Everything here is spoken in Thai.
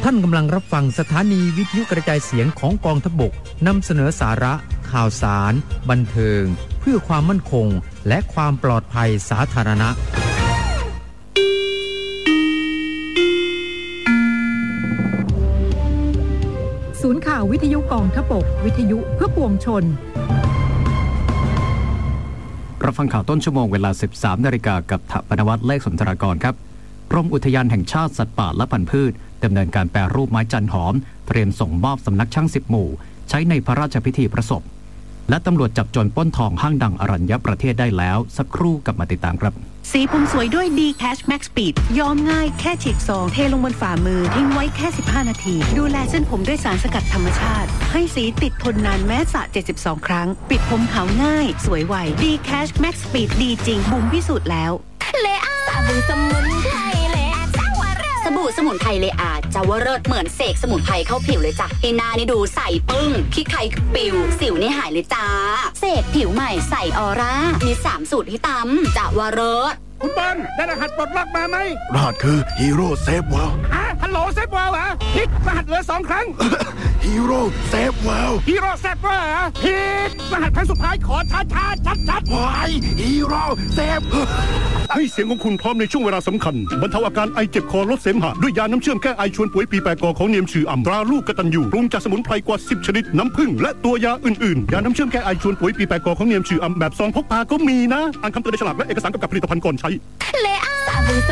ท่านกำลังรับฟังสถานีวิทยุกระจายเสียงของกองทัพบกนำเสนอสาระข่าวสารบันเทิงเพื่อความมั่นคงและความปลอดภัยสาธารณะศูนย์ข่าววิทยุกองทัพบกวิทยุเพื่อปวงชนรับฟังข่าวต้นชั่วโมงเวลา 13 นาฬิกากับถปนวัฒน์เลขสุนทรากรครับกรมอุทยานแห่งชาติสัตว์ป่าและพันธุ์พืชดำเนินการแปรรูปไม้จันหอมเตรียมส่งมอบสำนักช่าง10 หมู่ใช้ในพระราชพิธีประสบและตำรวจจับโจรปล้นทองห้างดังอรัญญประเทศได้แล้วสักครู่กลับมาติดตามครับสีผมสวยด้วย D Cash Max Speed ย้อมง่ายแค่ฉีกซองเทลงบนฝ่ามือทิ้งไว้แค่15 นาทีดูแลเส้นผมด้วยสารสกัดธรรมชาติให้สีติดทนนานแม้สระ72 ครั้งปิดผมขาวง่ายสวยไว D Cash Max Speed ดีจริงบุ๋มพิสูจน์แล้วเลอาสบู่สมุนไพรเลอาเจ้าวเริศสบู่สมุนไพรเลอาเจ้าวเริศเหมือนเสกสมุนไพรเข้าผิวเลยจ้ะที่หน้านี่ดูใสปึ้งขี้ใครปิวสิวนี่หายเลยจ้าเสกผิวใหม่ใสออร่ามี3 สูตรที่ตำเจ้าวเริศคุณบอลได้รหัสปลดล็อกมาไหมรหัสคือฮีโร่เซฟเวิลด์ฮัลโหลเซฟเวิลด์เหรอผิดรหัสเหลือ2 ครั้งฮีโร่เซฟเวิลด์ฮีโร่เซฟเวิลด์เหรอผิดรหัสครั้งสุดท้ายขอช้าๆชัดๆวายฮีโร่เซฟให้เสียงของคุณพร้อมในช่วงเวลาสำคัญบรรเทาอาการไอเจ็บคอลดเสมหะด้วยยาน้ำเชื่อมแก้ไอชวนป่วยปีแปกอของเนียมชื่ออัมตราลูกกตัญญูปรุงจากสมุนไพรกว่า10 ชนิดน้ำผึ้งและตัวยาอื่นๆยาน้ำเชื่อมแก้ไอชวนป่วยปีแปกอของเนียมชื่ออัมแบบซองพกพาก็มีนะอ่านคำเตือนในฉลากและเอกสารกำกับผลิตภัณฑ์ก่อนใช้เลอาสบู่ส